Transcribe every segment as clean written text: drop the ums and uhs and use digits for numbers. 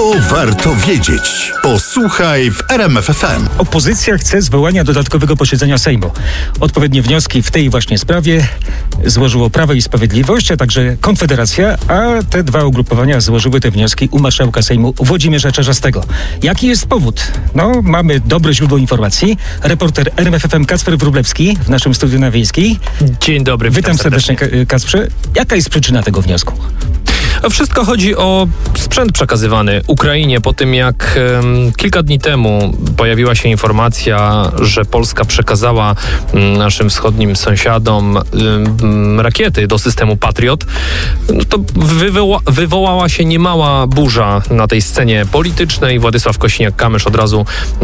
To warto wiedzieć. Posłuchaj w RMF FM. Opozycja chce zwołania dodatkowego posiedzenia Sejmu. Odpowiednie wnioski w tej właśnie sprawie złożyło Prawo i Sprawiedliwość, a także Konfederacja, a te dwa ugrupowania złożyły te wnioski u marszałka Sejmu Włodzimierza Czarzastego. Jaki jest powód? Mamy dobre źródło informacji. Reporter RMF FM Kacper Wróblewski w naszym studiu na Wiejskiej. Dzień dobry. Witam serdecznie, Kacprze. Jaka jest przyczyna tego wniosku? Wszystko chodzi o sprzęt przekazywany Ukrainie po tym, jak kilka dni temu pojawiła się informacja, że Polska przekazała naszym wschodnim sąsiadom rakiety do systemu Patriot. To wywołała się niemała burza na tej scenie politycznej. Władysław Kosiniak-Kamysz od razu,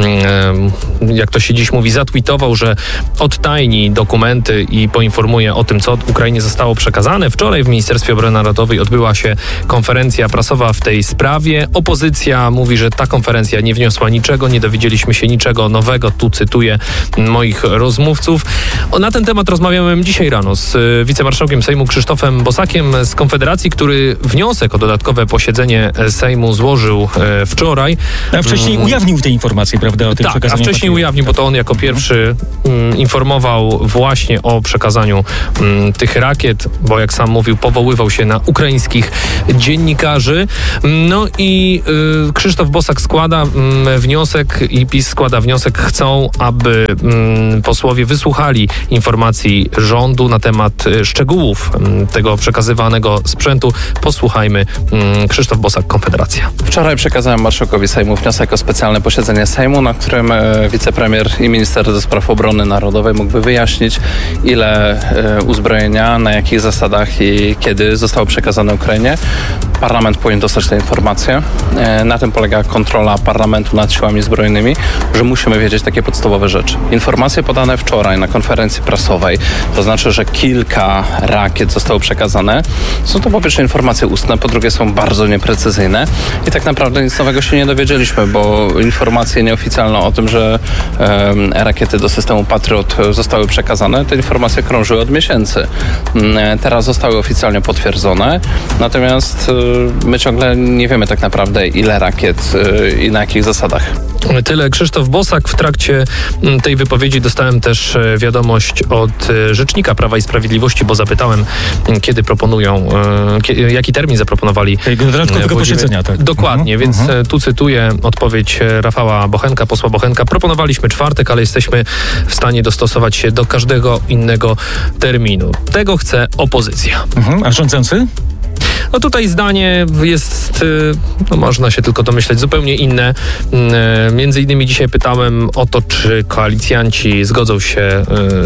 jak to się dziś mówi, zatweetował, że odtajni dokumenty i poinformuje o tym, co Ukrainie zostało przekazane. Wczoraj w Ministerstwie Obrony Narodowej odbyła się konferencja prasowa w tej sprawie. Opozycja mówi, że ta konferencja nie wniosła niczego, nie dowiedzieliśmy się niczego nowego. Tu cytuję moich rozmówców. Na ten temat rozmawiałem dzisiaj rano z wicemarszałkiem Sejmu Krzysztofem Bosakiem z Konfederacji, który wniosek o dodatkowe posiedzenie Sejmu złożył wczoraj. A wcześniej ujawnił te informacje, prawda? O tym przekazaniu. A wcześniej ujawnił, bo to on jako pierwszy informował właśnie o przekazaniu tych rakiet, bo jak sam mówił, powoływał się na ukraińskich dziennikarzy. No i Krzysztof Bosak składa wniosek i PiS składa wniosek. Chcą, aby posłowie wysłuchali informacji rządu na temat szczegółów tego przekazywanego sprzętu. Posłuchajmy. Krzysztof Bosak, Konfederacja. Wczoraj przekazałem marszałkowi Sejmu wniosek o specjalne posiedzenie Sejmu, na którym wicepremier i minister do spraw obrony narodowej mógłby wyjaśnić, ile uzbrojenia, na jakich zasadach i kiedy zostało przekazane Ukrainie. Parlament powinien dostać te informacje. Na tym polega kontrola parlamentu nad siłami zbrojnymi, że musimy wiedzieć takie podstawowe rzeczy. Informacje podane wczoraj na konferencji prasowej, to znaczy, że kilka rakiet zostało przekazane. Są to po pierwsze informacje ustne, po drugie są bardzo nieprecyzyjne i tak naprawdę nic nowego się nie dowiedzieliśmy, bo informacje nieoficjalne o tym, że rakiety do systemu Patriot zostały przekazane, te informacje krążyły od miesięcy. Teraz zostały oficjalnie potwierdzone, natomiast my ciągle nie wiemy tak naprawdę, ile rakiet i na jakich zasadach. Tyle Krzysztof Bosak. W trakcie tej wypowiedzi dostałem też wiadomość od rzecznika Prawa i Sprawiedliwości, bo zapytałem, kiedy proponują, jaki termin zaproponowali. Tego dodatkowego posiedzenia, tak. Dokładnie, więc tu cytuję odpowiedź Rafała Bochenka, posła Bochenka. Proponowaliśmy czwartek, ale jesteśmy w stanie dostosować się do każdego innego terminu. Tego chce opozycja. A rządzący? No tutaj zdanie jest, można się tylko domyśleć, zupełnie inne. Między innymi dzisiaj pytałem o to, czy koalicjanci zgodzą się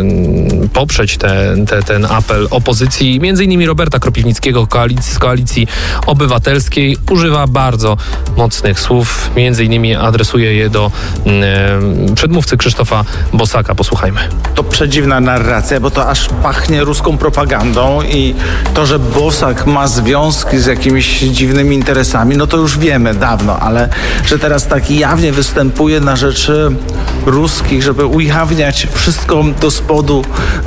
poprzeć ten apel opozycji. Między innymi Roberta Kropiwnickiego z Koalicji Obywatelskiej używa bardzo mocnych słów. Między innymi adresuje je do przedmówcy Krzysztofa Bosaka. Posłuchajmy. To przedziwna narracja, bo to aż pachnie ruską propagandą i to, że Bosak ma związki z jakimiś dziwnymi interesami, no to już wiemy dawno, ale że teraz tak jawnie występuje na rzeczy ruskich, żeby ujawniać wszystko do spodu,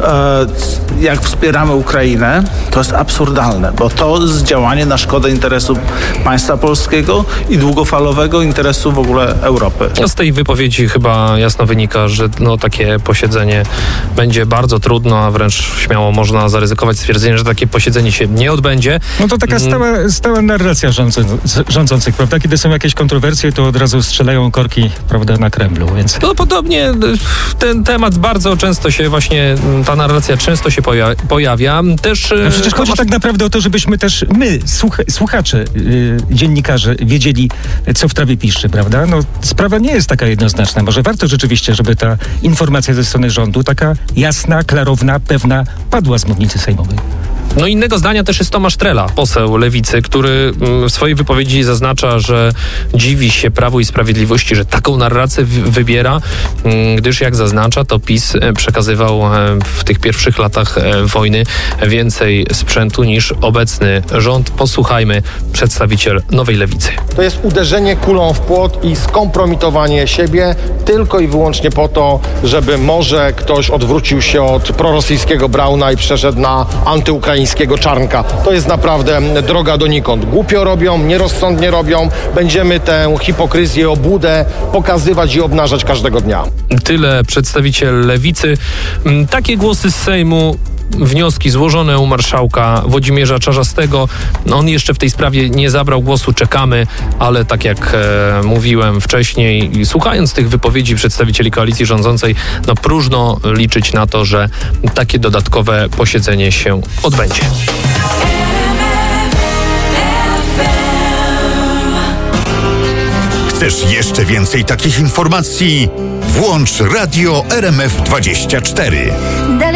jak wspieramy Ukrainę, to jest absurdalne, bo to jest działanie na szkodę interesu państwa polskiego i długofalowego interesu w ogóle Europy. Z tej wypowiedzi chyba jasno wynika, że takie posiedzenie będzie bardzo trudno, a wręcz śmiało można zaryzykować stwierdzenie, że takie posiedzenie się nie odbędzie. No to taka stała narracja rządzących, prawda? Kiedy są jakieś kontrowersje, to od razu strzelają korki, prawda, na Kremlu, więc... No podobnie ten temat bardzo często się właśnie, ta narracja często się pojawia. Też... No przecież chodzi tak naprawdę o to, żebyśmy też my, słuchacze, dziennikarze, wiedzieli, co w trawie piszczy, prawda? No sprawa nie jest taka jednoznaczna. Może warto rzeczywiście, żeby ta informacja ze strony rządu, taka jasna, klarowna, pewna, padła z mównicy sejmowej. No innego zdania też jest Tomasz Trela, poseł Lewicy, który w swojej wypowiedzi zaznacza, że dziwi się Prawu i Sprawiedliwości, że taką narrację wybiera, gdyż jak zaznacza, to PiS przekazywał w tych pierwszych latach wojny więcej sprzętu niż obecny rząd. Posłuchajmy, przedstawiciel Nowej Lewicy. To jest uderzenie kulą w płot i skompromitowanie siebie tylko i wyłącznie po to, żeby może ktoś odwrócił się od prorosyjskiego Brauna i przeszedł na antyukraińskiego pańskiego czarnka. To jest naprawdę droga donikąd. Głupio robią, nierozsądnie robią. Będziemy tę hipokryzję, obłudę pokazywać i obnażać każdego dnia. Tyle przedstawiciel Lewicy. Takie głosy z Sejmu, wnioski złożone u marszałka Włodzimierza Czarzastego. On jeszcze w tej sprawie nie zabrał głosu, czekamy, ale tak jak mówiłem wcześniej, słuchając tych wypowiedzi przedstawicieli koalicji rządzącej, no próżno liczyć na to, że takie dodatkowe posiedzenie się odbędzie. Chcesz jeszcze więcej takich informacji? Włącz Radio RMF24.